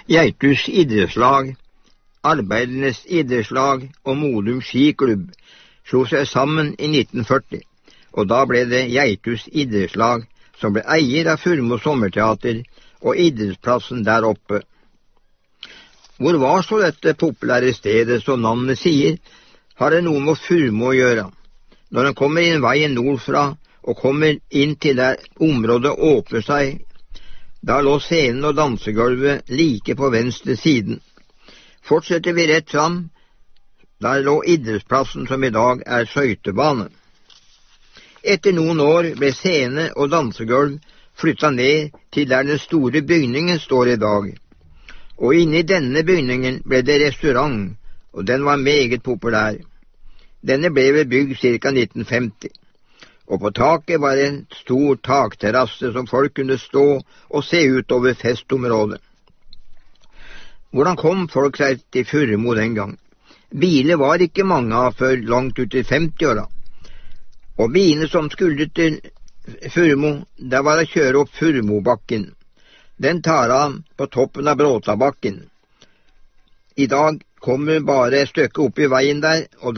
Geitus idrettslag, Arbeidernes idrettslag og Modum skiklubb slo seg sammen i 1940, og da ble det Geitus idrettslag som ble eier av Furmo sommerteater og idrettsplassen der oppe. Hvor var så dette populære stedet, som navnet sier, har det noe med Furmo å gjøre. Når en kommer inn veien nordfra og kommer inn til der området åpner seg, da lå scenen og dansegulvet like på venstre siden. Fortsetter vi rett fram, der lå idrettsplassen som i dag er skøytebane. Etter noen år ble scene og dansegulv flyttet ned til der den store bygningen står i dag. Og inne i denne bygningen ble det restaurant, og den var meget populær. Denne ble ved bygd ca. 1950, og på taket var en stor takterrasse som folk kunne stå og se ut over festområdet. Hvordan kom folk seg til Furmo den gang? Biler var ikke mange av før langt ut i 50-åra, og bilene som skulle til Furmo, der var å kjøre opp Furmobakken. Den tar av på toppen av Bråtabakken. I dag kommer bare et stykke opp i veien der, og